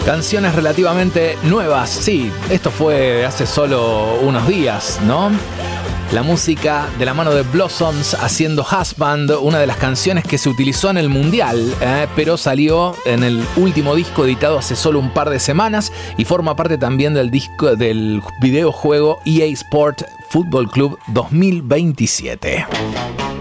Canciones relativamente nuevas, sí, esto fue hace solo unos días, ¿no? La música de la mano de Blossoms haciendo Husband, una de las canciones que se utilizó en el Mundial, pero salió en el último disco editado hace solo un par de semanas y forma parte también del videojuego EA Sport Football Club 2027.